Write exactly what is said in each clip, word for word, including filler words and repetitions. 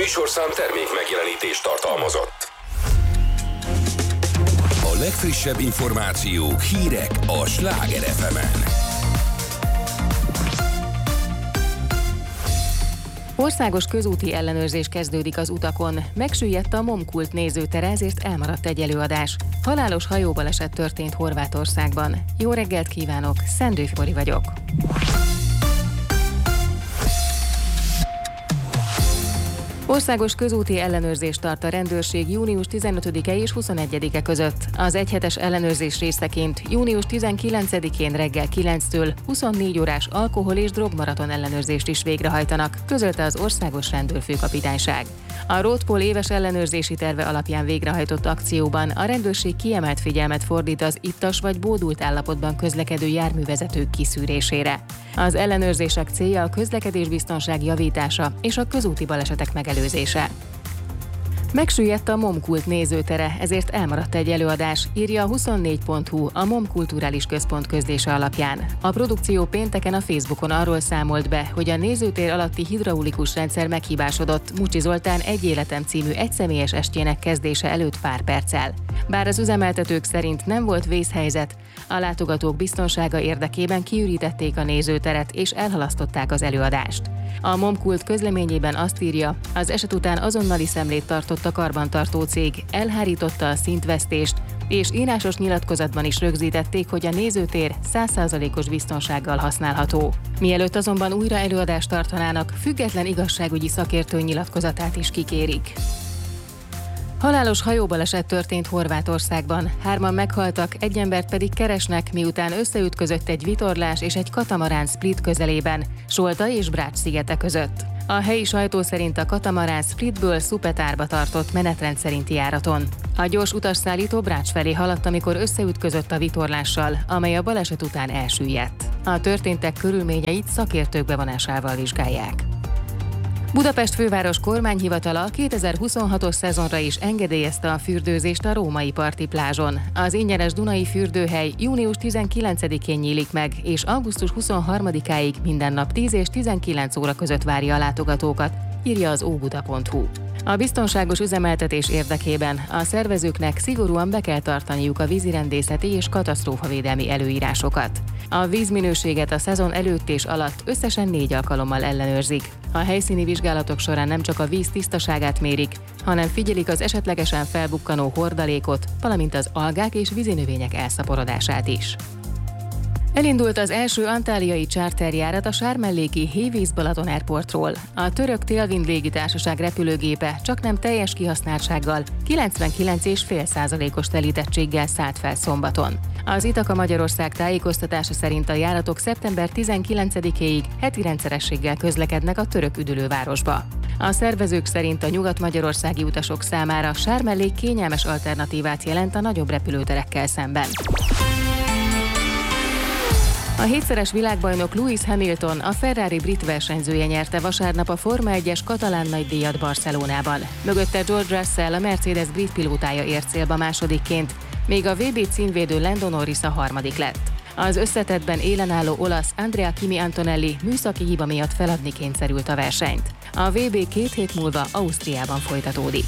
műsorszám termék megjelenítést tartalmazott. A legfrissebb információk, hírek a Sláger ef emen. Országos közúti ellenőrzés kezdődik az utakon. Megsüllyedt a Momkult nézőtere, ezért elmaradt egy előadás. Halálos hajóbaleset történt Horvátországban. Jó reggelt kívánok, Szendő Fori vagyok. Országos közúti ellenőrzést tart a rendőrség június tizenötödike és huszonegyedike között. Az egyhetes ellenőrzés részeként június tizenkilencedikén reggel kilenctől huszonnégy órás alkohol- és drogmaraton ellenőrzést is végrehajtanak, közölte az Országos Rendőrfőkapitányság. A Roadpol éves ellenőrzési terve alapján végrehajtott akcióban a rendőrség kiemelt figyelmet fordít az ittas vagy bódult állapotban közlekedő járművezetők kiszűrésére. Az ellenőrzések célja a közlekedésbiztonság javítása és a közúti balesetek megelőzése. Megsüllyedt a Momkult nézőtere, ezért elmaradt egy előadás, írja a huszonnégy pont hu a Mom Kulturális Központ közlése alapján. A produkció pénteken a Facebookon arról számolt be, hogy a nézőtér alatti hidraulikus rendszer meghibásodott Mucsi Zoltán Egy életem című egyszemélyes estjének kezdése előtt pár perccel. Bár az üzemeltetők szerint nem volt vészhelyzet, a látogatók biztonsága érdekében kiürítették a nézőteret és elhalasztották az előadást. A Momkult közleményében azt írja, az eset után azonnali szemlét tartott a karbantartó cég, elhárította a szintvesztést, és írásos nyilatkozatban is rögzítették, hogy a nézőtér száz százalékos biztonsággal használható. Mielőtt azonban újra előadást tartanának, független igazságügyi szakértő nyilatkozatát is kikérik. Halálos hajóbaleset történt Horvátországban. Hárman meghaltak, egy embert pedig keresnek, miután összeütközött egy vitorlás és egy katamarán Split közelében, Solta és Brač szigete között. A helyi sajtó szerint a katamarán Splitből Szupetárba tartott menetrend szerinti járaton. A gyors utasszállító Brač felé haladt, amikor összeütközött a vitorlással, amely a baleset után elsüllyedt. A történtek körülményeit szakértők bevonásával vizsgálják. Budapest főváros kormányhivatala a kétezer-huszonhatos szezonra is engedélyezte a fürdőzést a római parti plázson. Az ingyenes Dunai fürdőhely június tizenkilencedikén nyílik meg, és augusztus huszonharmadikáig minden nap tíz és tizenkilenc óra között várja a látogatókat, írja az óbuda pont hu. A biztonságos üzemeltetés érdekében a szervezőknek szigorúan be kell tartaniuk a vízirendészeti és katasztrófavédelmi előírásokat. A vízminőséget a szezon előtt és alatt összesen négy alkalommal ellenőrzik. A helyszíni vizsgálatok során nem csak a víz tisztaságát mérik, hanem figyelik az esetlegesen felbukkanó hordalékot, valamint az algák és vízinövények elszaporodását is. Elindult az első antáliai charterjárat a sármelléki Hévíz Balaton Airportról. A török Tailwind légitársaság repülőgépe csaknem teljes kihasználtsággal, kilencvenkilenc egész öt százalékos telítettséggel szállt fel szombaton. Az Itaka Magyarország tájékoztatása szerint a járatok szeptember tizenkilencedikéig heti rendszerességgel közlekednek a török üdülővárosba. A szervezők szerint a nyugat-magyarországi utasok számára Sármellék kényelmes alternatívát jelent a nagyobb repülőterekkel szemben. A hétszeres világbajnok Lewis Hamilton, a Ferrari brit versenyzője nyerte vasárnap a Forma egyes katalán nagydíjat Barcelonában. Mögötte George Russell, a Mercedes brit pilótája ért célba másodikként, még a vé bé címvédő Lando Norris a harmadik lett. Az összetettben élen álló olasz Andrea Kimi Antonelli műszaki hiba miatt feladni kényszerült a versenyt. A vé bé két hét múlva Ausztriában folytatódik.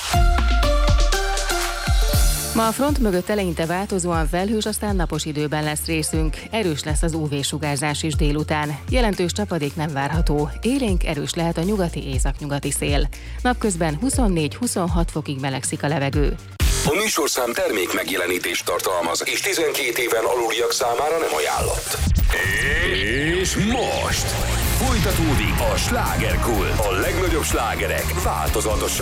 Ma a front mögött eleinte változóan felhős, aztán napos időben lesz részünk. Erős lesz az ú vé-sugárzás is délután. Jelentős csapadék nem várható. Élénk erős lehet a nyugati északnyugati szél. Napközben huszonnégy-huszonhat fokig melegszik a levegő. A műsorszám termék megjelenítést tartalmaz, és tizenkét éven aluliak számára nem ajánlott. És most folytatódik a slágerkult. A legnagyobb slágerek változatosan.